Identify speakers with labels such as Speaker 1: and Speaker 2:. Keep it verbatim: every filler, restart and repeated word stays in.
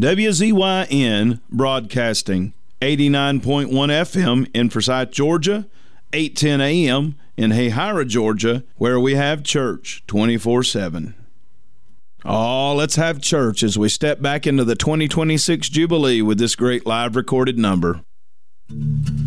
Speaker 1: W Z Y N broadcasting eighty-nine point one F M in Forsyth, Georgia, eight ten A M in Hayhira, Georgia, where we have church twenty-four seven. Oh, let's have church as we step back into the twenty twenty-six Jubilee with this great live recorded number.